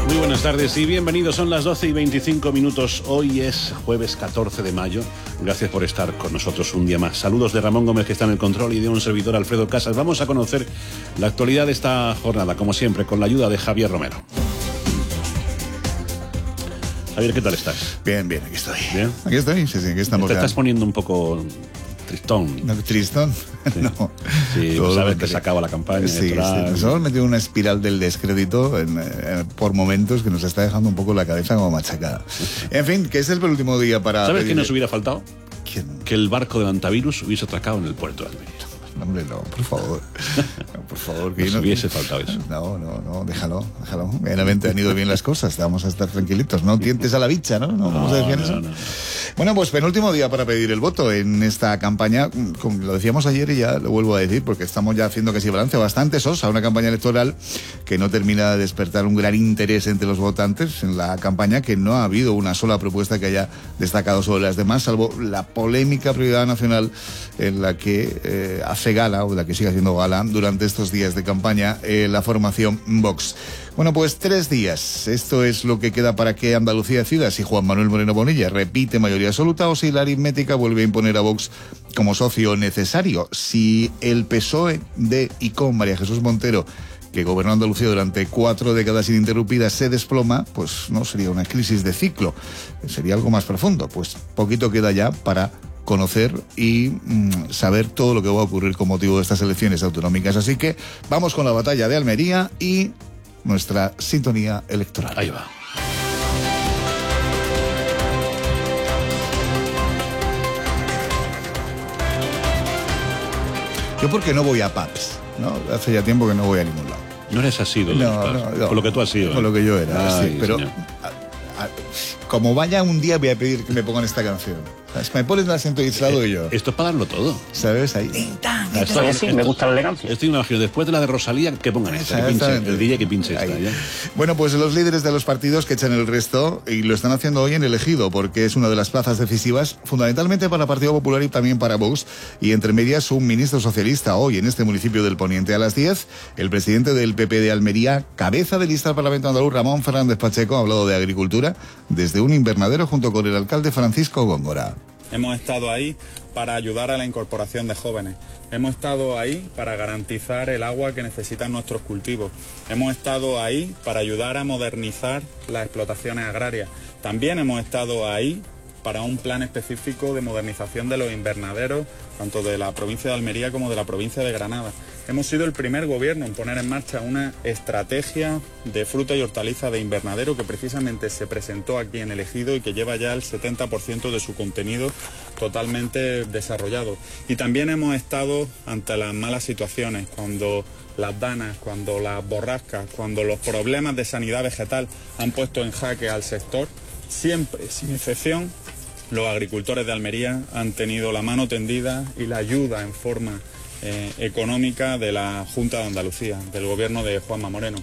Muy buenas tardes y bienvenidos. Son las 12:25. Hoy es jueves 14 de mayo. Gracias por estar con nosotros un día más. Saludos de Ramón Gómez, que está en el control, y de un servidor, Alfredo Casas. Vamos a conocer la actualidad de esta jornada, como siempre, con la ayuda de Javier Romero. Javier, ¿qué tal estás? Bien, aquí estoy. ¿Bien? Aquí estoy, sí, aquí estamos. Te estás poniendo un poco tristón. ¿No, tristón? Sí. No. Sí, Todo sabes que se acaba la campaña. Sí, nos hemos metido en una espiral del descrédito por momentos que nos está dejando un poco la cabeza como machacada. En fin, que es el penúltimo día para... ¿Sabes qué nos hubiera faltado? ¿Quién? Que el barco del antivirus hubiese atracado en el puerto de Almería. No, hombre, no, por favor. No, por favor. Que Nos hubiese faltado eso. No, déjalo. Meramente han ido bien las cosas, vamos a estar tranquilitos. No tientes a la bicha, ¿no? ¿Cómo se decía eso? No. Bueno, pues penúltimo día para pedir el voto en esta campaña. Como lo decíamos ayer y ya lo vuelvo a decir, porque estamos ya haciendo casi balance bastante sosa, una campaña electoral que no termina de despertar un gran interés entre los votantes. En la campaña que no ha habido una sola propuesta que haya destacado sobre las demás, salvo la polémica prioridad nacional en la que hace gala, o la que sigue haciendo gala durante estos días de campaña, la formación Vox. Bueno, pues 3 días. Esto es lo que queda para que Andalucía decida si Juan Manuel Moreno Bonilla repite mayoría absoluta o si la aritmética vuelve a imponer a Vox como socio necesario. Si el PSOE de y con María Jesús Montero, que gobernó Andalucía durante 4 décadas ininterrumpidas, se desploma, pues no sería una crisis de ciclo, sería algo más profundo. Pues poquito queda ya para conocer y saber todo lo que va a ocurrir con motivo de estas elecciones autonómicas. Así que vamos con la batalla de Almería y nuestra sintonía electoral. Ahí va. Yo porque no voy a pubs, ¿no? Hace ya tiempo que no voy a ningún lado. No eres así, No. Por lo que tú has sido. Por lo que yo era, Ay, sí. Pero como vaya un día voy a pedir que me pongan esta canción. ¿Sabes? Me pones el asiento aislado y yo. Esto es para darlo todo. ¿Sabes? Ahí. Sí, me gusta la elegancia. Estoy imaginando, después de la de Rosalía, que pongan esta, que pinche, el DJ que pinche esta. ¿Ya? Bueno, pues los líderes de los partidos que echan el resto, y lo están haciendo hoy en el Ejido, porque es una de las plazas decisivas, fundamentalmente para el Partido Popular y también para Vox, y entre medias un ministro socialista hoy en este municipio del Poniente. A las 10, el presidente del PP de Almería, cabeza de lista del Parlamento andaluz, Ramón Fernández Pacheco, ha hablado de agricultura desde un invernadero junto con el alcalde Francisco Góngora. Hemos estado ahí para ayudar a la incorporación de jóvenes. Hemos estado ahí para garantizar el agua que necesitan nuestros cultivos. Hemos estado ahí para ayudar a modernizar las explotaciones agrarias. También hemos estado ahí para un plan específico de modernización de los invernaderos, tanto de la provincia de Almería como de la provincia de Granada. Hemos sido el primer gobierno en poner en marcha una estrategia de fruta y hortaliza de invernadero que precisamente se presentó aquí en el Ejido y que lleva ya el 70% de su contenido totalmente desarrollado. Y también hemos estado ante las malas situaciones, cuando las danas, cuando las borrascas, cuando los problemas de sanidad vegetal han puesto en jaque al sector. Siempre, sin excepción, los agricultores de Almería han tenido la mano tendida y la ayuda en forma económica de la Junta de Andalucía, del gobierno de Juanma Moreno.